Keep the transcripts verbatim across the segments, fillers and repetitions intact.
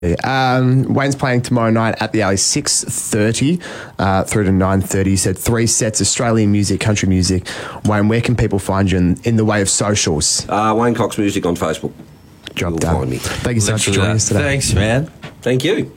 Um, Wayne's playing tomorrow night at the Alley, six thirty uh, through to nine thirty. You said three sets, Australian music, country music. Wayne, where can people find you in, in the way of socials? Uh, Wayne Cox Music on Facebook. Job done. Find me. Thank you so much for joining us today. Thanks, man. Thank you.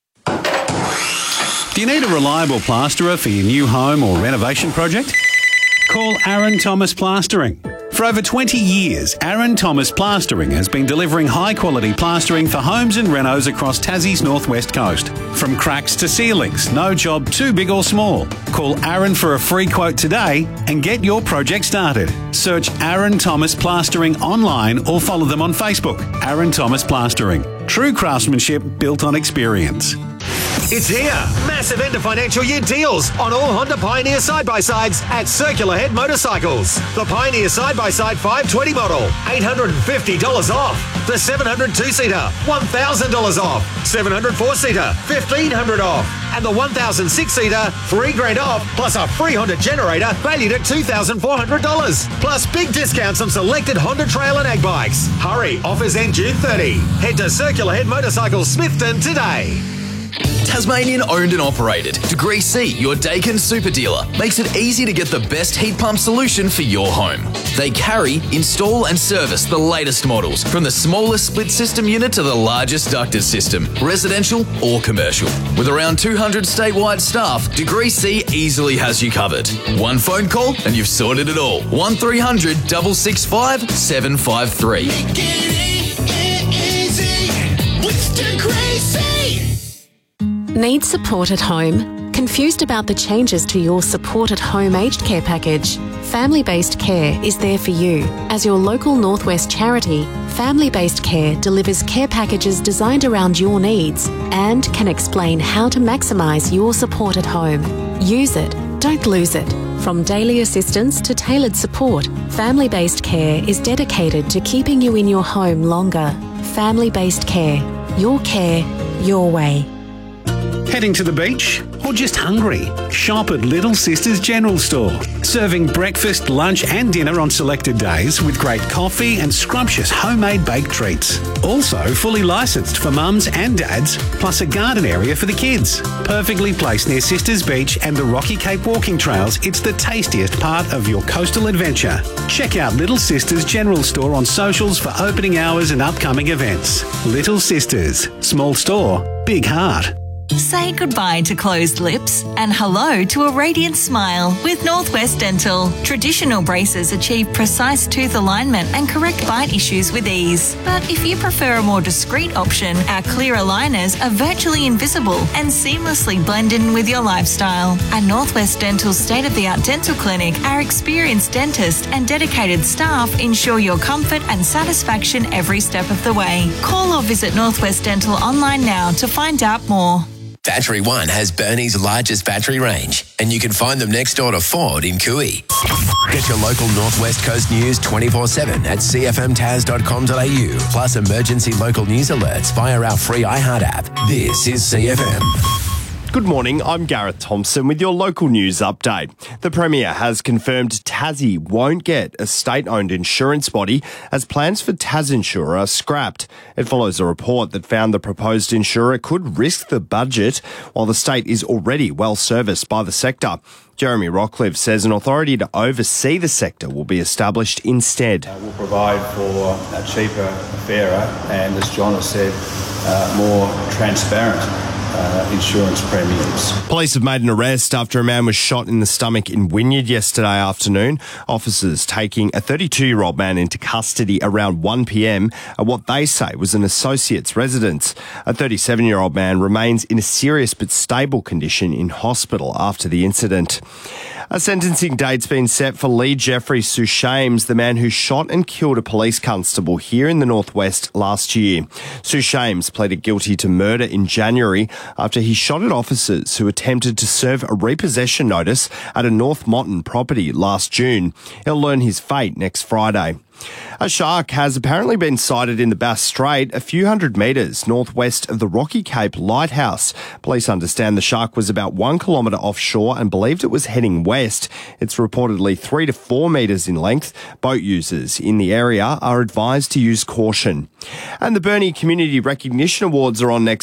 Do you need a reliable plasterer for your new home or renovation project? Call Aaron Thomas Plastering. For over twenty years, Aaron Thomas Plastering has been delivering high-quality plastering for homes and renos across Tassie's northwest coast. From cracks to ceilings, no job too big or small. Call Aaron for a free quote today and get your project started. Search Aaron Thomas Plastering online or follow them on Facebook. Aaron Thomas Plastering. True craftsmanship built on experience. It's here. Massive end of financial year deals on all Honda Pioneer side-by-sides at Circular Head Motorcycles. The Pioneer side-by-side five twenty model, eight hundred fifty dollars off. The seven hundred two-seater, one thousand dollars off. seven hundred four-seater, fifteen hundred dollars off. And the one thousand six-seater, three grand off, plus a free Honda generator valued at two thousand four hundred dollars. Plus big discounts on selected Honda Trail and Ag bikes. Hurry, offers end June thirtieth. Head to Circular Head Motorcycles Smithton today. Tasmanian owned and operated. Degree C, your Daikin super dealer, makes it easy to get the best heat pump solution for your home. They carry, install and service the latest models, from the smallest split system unit to the largest ducted system, residential or commercial. With around two hundred statewide staff, Degree C easily has you covered. One phone call and you've sorted it all. one three hundred, six six five, seven five three. Make it easy with Degree C. Need support at home? Confused about the changes to your support at home aged care package? Family Based Care is there for you. As your local Northwest charity, Family Based Care delivers care packages designed around your needs and can explain how to maximise your support at home. Use it, don't lose it. From daily assistance to tailored support, Family Based Care is dedicated to keeping you in your home longer. Family Based Care. Your care, your way. Heading to the beach? Or just hungry? Shop at Little Sisters General Store. Serving breakfast, lunch and dinner on selected days with great coffee and scrumptious homemade baked treats. Also fully licensed for mums and dads, plus a garden area for the kids. Perfectly placed near Sisters Beach and the Rocky Cape walking trails, it's the tastiest part of your coastal adventure. Check out Little Sisters General Store on socials for opening hours and upcoming events. Little Sisters. Small store, big heart. Say goodbye to closed lips and hello to a radiant smile with Northwest Dental. Traditional braces achieve precise tooth alignment and correct bite issues with ease. But if you prefer a more discreet option, our clear aligners are virtually invisible and seamlessly blend in with your lifestyle. At Northwest Dental's state-of-the-art dental clinic, our experienced dentist and dedicated staff ensure your comfort and satisfaction every step of the way. Call or visit Northwest Dental online now to find out more. Battery One has Burnie's largest battery range, and you can find them next door to Ford in Cooey. Get your local Northwest Coast news twenty-four seven at c f m tas dot com dot a u, plus emergency local news alerts via our free iHeart app. This is C F M. Good morning, I'm Gareth Thompson with your local news update. The Premier has confirmed Tassie won't get a state-owned insurance body as plans for TasInsure are scrapped. It follows a report that found the proposed insurer could risk the budget while the state is already well serviced by the sector. Jeremy Rockcliffe says an authority to oversee the sector will be established instead. Uh, we'll provide for a cheaper, fairer and, as John has said, uh, more transparent Uh, insurance premiums. Police have made an arrest after a man was shot in the stomach in Wynyard yesterday afternoon. Officers taking a thirty-two-year-old man into custody around one p m at what they say was an associate's residence. A thirty-seven-year-old man remains in a serious but stable condition in hospital after the incident. A sentencing date's been set for Lee Jeffrey Sushames, the man who shot and killed a police constable here in the Northwest last year. Sushames pleaded guilty to murder in January after he shot at officers who attempted to serve a repossession notice at a North Motton property last June. He'll learn his fate next Friday. A shark has apparently been sighted in the Bass Strait, a few hundred metres northwest of the Rocky Cape Lighthouse. Police understand the shark was about one kilometre offshore and believed it was heading west. It's reportedly three to four metres in length. Boat users in the area are advised to use caution. And the Burnie Community Recognition Awards are on next